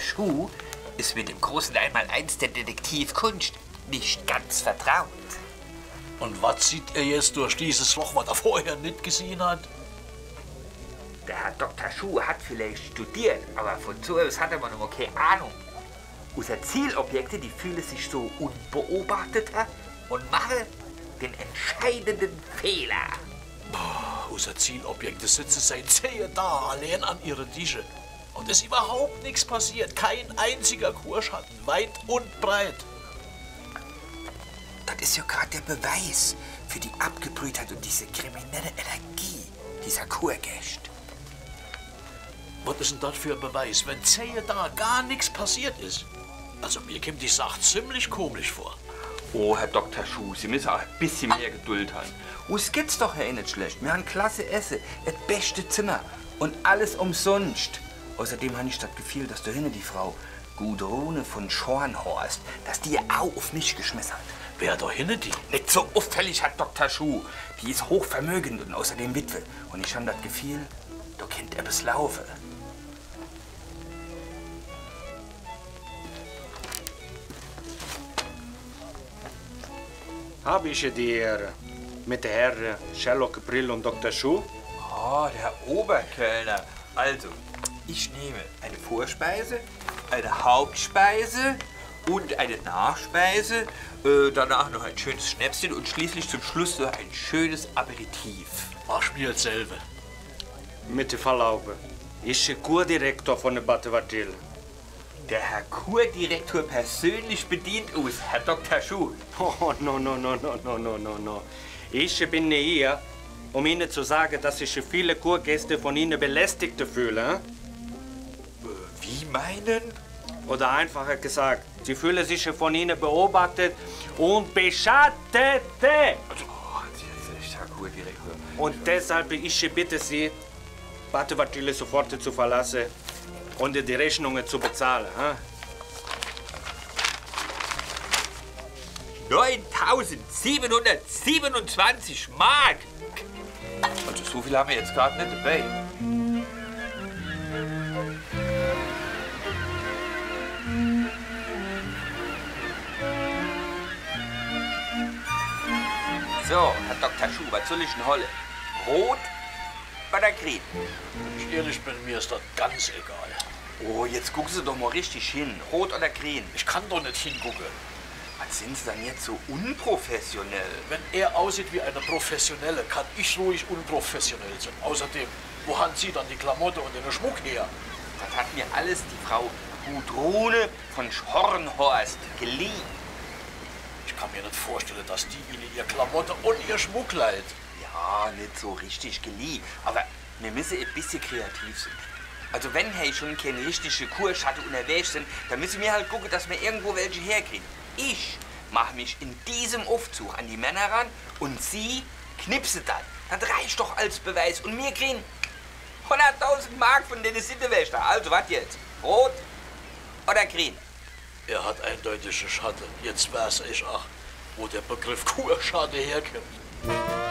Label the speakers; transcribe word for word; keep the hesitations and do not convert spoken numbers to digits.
Speaker 1: Schuh ist mit dem großen Einmaleins der Detektivkunst nicht ganz vertraut.
Speaker 2: Und was sieht er jetzt durch dieses Loch, was er vorher nicht gesehen hat?
Speaker 1: Der Herr Doktor Schuh hat vielleicht studiert, aber von so etwas hat er noch keine Ahnung. Unsere Zielobjekte, die fühlen sich so unbeobachteter und machen den entscheidenden Fehler.
Speaker 2: Boah, unsere Zielobjekte sitzen seit zehn da allein an ihren Tischen. Und es ist überhaupt nichts passiert. Kein einziger Kurschatten, weit und breit.
Speaker 1: Das ist ja gerade der Beweis für die Abgebrühtheit und diese kriminelle Energie dieser Kurgäste.
Speaker 2: Was ist denn das für ein Beweis, wenn zehn da gar nichts passiert ist? Also mir kommt die Sache ziemlich komisch vor.
Speaker 3: Oh, Herr Doktor Schuh, Sie müssen auch ein bisschen mehr Geduld haben.
Speaker 1: Uns geht's doch ja nicht schlecht. Wir haben klasse Essen, das beste Zimmer und alles umsonst. Außerdem habe ich das Gefühl, dass da hinten die Frau Gudrune von Schornhorst, dass die auch auf mich geschmissen hat.
Speaker 2: Wer da hinten die?
Speaker 1: Nicht so auffällig, Herr Doktor Schuh. Die ist hochvermögend und außerdem Witwe. Und ich habe das Gefühl, da kennt er bis laufen.
Speaker 4: Habe ich die Ehre mit der Herr Sherlock Brill und Doktor Schuh?
Speaker 1: Oh, der Oberkellner. Also, ich nehme eine Vorspeise, eine Hauptspeise und eine Nachspeise, äh, danach noch ein schönes Schnäpschen und schließlich zum Schluss noch ein schönes Aperitif.
Speaker 2: Mach mir dasselbe.
Speaker 4: Mit der Verlaube. Ich bin Kurdirektor von der Battevartil.
Speaker 1: Der Herr Kurdirektor persönlich bedient uns, Herr Doktor Schuh.
Speaker 4: Oh, no, no, no, no, no, no, no, no. Ich bin hier, um Ihnen zu sagen, dass sich viele Kurgäste von Ihnen belästigt fühlen.
Speaker 1: Wie meinen?
Speaker 4: Oder einfacher gesagt, sie fühlen sich von Ihnen beobachtet und beschattete.
Speaker 1: Oh, Sie ist Herr Kurdirektor.
Speaker 4: Und deshalb ich bitte Sie, Battevartil sofort zu verlassen und die Rechnungen zu bezahlen. Hm?
Speaker 1: neuntausendsiebenhundertsiebenundzwanzig Mark! Also so viel haben wir jetzt gerade nicht dabei. So, Herr Doktor Schuh, was soll ich denn holen? Rot oder grün?
Speaker 2: Wenn ich ehrlich bin, mir ist das ganz egal.
Speaker 1: Oh, jetzt gucken Sie doch mal richtig hin. Rot oder grün?
Speaker 2: Ich kann doch nicht hingucken.
Speaker 1: Was sind Sie denn jetzt so unprofessionell?
Speaker 2: Wenn er aussieht wie eine Professionelle, kann ich ruhig unprofessionell sein. Außerdem, wo haben Sie dann die Klamotte und den Schmuck her?
Speaker 1: Das hat mir alles die Frau Gudrune von Schornhorst geliehen.
Speaker 2: Ich kann mir nicht vorstellen, dass die Ihnen ihr Klamotte und ihr Schmuck leiht.
Speaker 1: Ja, nicht so richtig geliehen. Aber wir müssen ein bisschen kreativ sein. Also wenn hey schon keine richtige Kurschatte unterwegs sind, dann müssen wir halt gucken, dass wir irgendwo welche herkriegen. Ich mache mich in diesem Aufzug an die Männer ran und Sie knipsen dann. Das reicht doch als Beweis. Und wir kriegen hunderttausend Mark von den Sittewächter. Also was jetzt? Rot oder grün?
Speaker 2: Er hat eindeutige Schatten. Jetzt weiß ich auch, wo der Begriff Kurschatte herkommt.